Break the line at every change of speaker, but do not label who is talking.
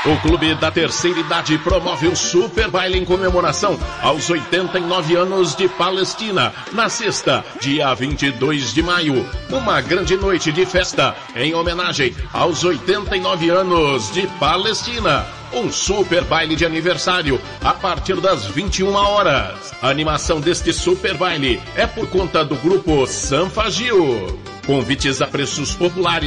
O Clube da Terceira Idade promove o Super Baile em comemoração aos 89 anos de Palestina, na sexta, dia 22 de maio. Uma grande noite de festa em homenagem aos 89 anos de Palestina. Um super baile de aniversário a partir das 21 horas. A animação deste super baile é por conta do grupo Sanfagio. Convites a preços populares